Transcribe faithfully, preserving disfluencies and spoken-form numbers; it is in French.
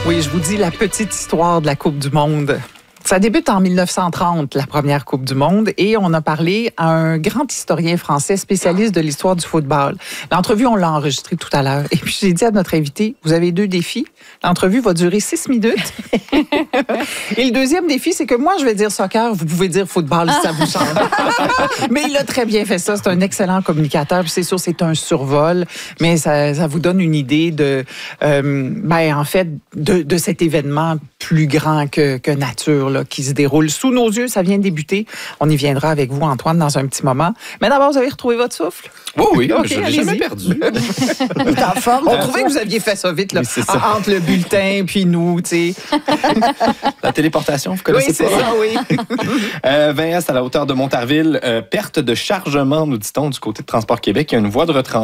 Oui, je vous dis la petite histoire de la Coupe du Monde. Ça débute en mille neuf cent trente, la première Coupe du Monde, et on a parlé à un grand historien français spécialiste de l'histoire du football. L'entrevue, on l'a enregistrée tout à l'heure. Et puis, j'ai dit à notre invité, vous avez deux défis. L'entrevue va durer six minutes. Et le deuxième défi, c'est que moi, je vais dire soccer, vous pouvez dire football si ça vous chante. Mais il a très bien fait ça. C'est un excellent communicateur. Puis c'est sûr, c'est un survol, mais ça, ça vous donne une idée de, euh, ben, en fait, de, de cet événement plus grand que, que nature, là, qui se déroule sous nos yeux. Ça vient de débuter. On y viendra avec vous, Antoine, dans un petit moment. Mais d'abord, vous avez retrouvé votre souffle? Oui, oui, okay, je ne l'ai jamais perdu. En forme, on trouvait que vous aviez fait ça vite, là, oui, ça. Entre le bulletin puis nous, tu sais. La téléportation, vous connaissez oui, ça? Oui, c'est ça, oui. euh, Vingt Est, à la hauteur de Montarville. Euh, perte de chargement, nous dit-on, du côté de Transport Québec. Il y a une voie de retranchement.